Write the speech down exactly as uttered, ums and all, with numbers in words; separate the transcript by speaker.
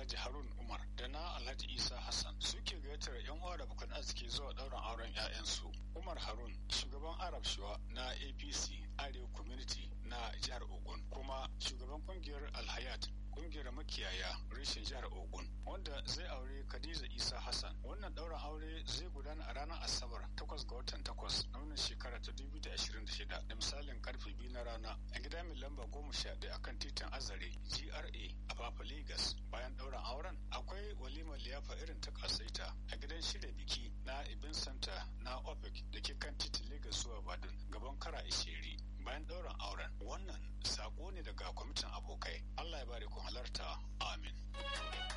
Speaker 1: Alhaji Harun Umar da na Alhaji Isa Hassan suke gayyatar yan uwa da bukan arziki zuwa ɗaurin auren 'ya'yansu. Umar Harun, shugaban Arab Shuwa na A P C Arewa Community na jihar Ogun, kuma shugaban kungiyar Alhayat kungiyar makiyaya reshen jihar Ogun, wanda zai aure Khadija Isa Hassan. Wannan ɗaurin aure zai gudana a ranar Asabar takwas ga watan takwas na wannan shekara ta dubu da ashirin da shida da misalin karfe biyu na rana a gida mai lamba goma sha ɗaya akan titin Azare G R A a Papa Lagos. Bayan ɗaurin auren akwai walimar liyafa irin ta kasaita a gidan shirya biki na Ibin Center na Opec da ke kan titin Lagos zuwa Badun gaban Kara Isheri. Bayan ɗaurin auren, wannan sako ne daga kwamitin abokai. Allah ya bari kun halarta. Amin.